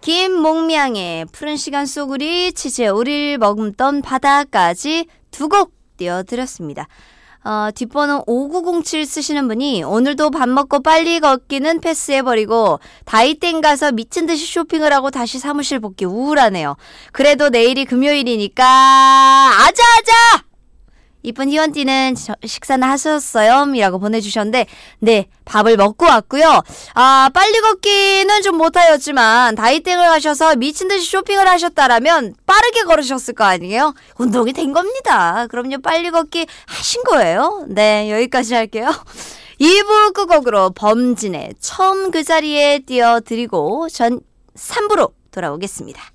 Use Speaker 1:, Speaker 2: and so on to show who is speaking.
Speaker 1: 김몽명의 푸른 시간 쏘구리, 치즈의 우릴 머금던 바다까지 두 곡 띄워드렸습니다. 뒷번호 5907 쓰시는 분이 오늘도 밥 먹고 빨리 걷기는 패스해버리고 다이땡 가서 미친 듯이 쇼핑을 하고 다시 사무실 복귀 우울하네요. 그래도 내일이 금요일이니까 아자아자! 이쁜 희원띠는 식사는 하셨어요? 이라고 보내주셨는데 네, 밥을 먹고 왔고요. 빨리 걷기는 좀 못하였지만 다이땡을 하셔서 미친듯이 쇼핑을 하셨다라면 빠르게 걸으셨을 거 아니에요? 운동이 된 겁니다. 그럼요, 빨리 걷기 하신 거예요. 네, 여기까지 할게요. 2부 끝곡으로 범진의 처음 그 자리에 띄워드리고 전 3부로 돌아오겠습니다.